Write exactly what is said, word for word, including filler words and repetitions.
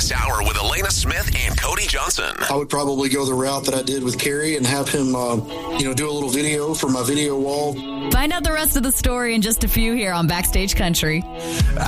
this hour with Elena Smith and Cody Johnson. I would probably go the route that I did with Kerry and have him, uh, you know, do a little video for my video wall. Find out the rest of the story in just a few here on Backstage Country.